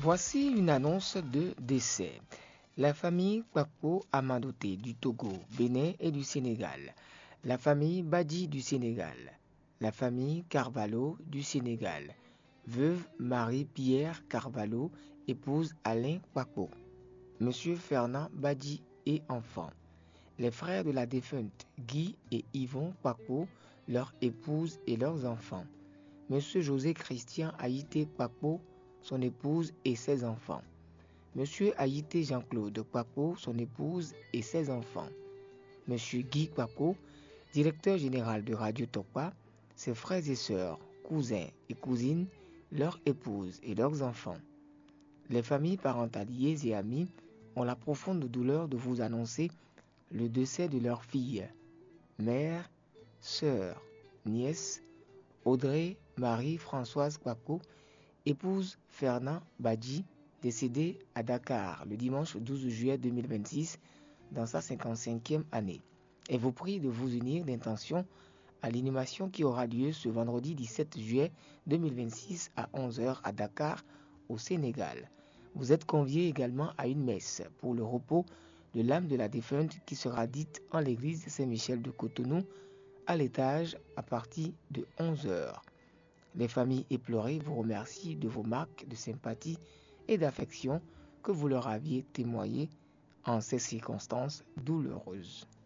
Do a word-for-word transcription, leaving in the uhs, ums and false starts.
Voici une annonce de décès. La famille Kpakpo Amadoté du Togo, Bénin et du Sénégal. La famille Badi du Sénégal. La famille Carvalho du Sénégal. Veuve Marie-Pierre Carvalho, épouse Alain Kpakpo. Monsieur Fernand Badi et enfants. Les frères de la défunte Guy et Yvon Kpakpo, leur épouse et leurs enfants. Monsieur José Christian Haïté Kpakpo, son épouse et ses enfants. Monsieur Haïté Jean-Claude Kpakpo, son épouse et ses enfants. Monsieur Guy Kpakpo, directeur général de Radio Tokpa, ses frères et sœurs, cousins et cousines, leurs épouses et leurs enfants. Les familles parentales liées et amies ont la profonde douleur de vous annoncer le décès de leur fille, mère, sœur, nièce, Audrey Marie-Françoise Kpakpo, épouse Fernand Badi, décédée à Dakar le dimanche douze juillet deux mille vingt-six dans sa cinquante-cinquième année. Et vous prie de vous unir d'intention à l'inhumation qui aura lieu ce vendredi dix-sept juillet deux mille vingt-six à onze heures à Dakar, au Sénégal. Vous êtes conviés également à une messe pour le repos de l'âme de la défunte qui sera dite en l'église Saint-Michel de Cotonou à l'étage à partir de onze heures. Les familles éplorées vous remercient de vos marques de sympathie et d'affection que vous leur aviez témoignées en ces circonstances douloureuses.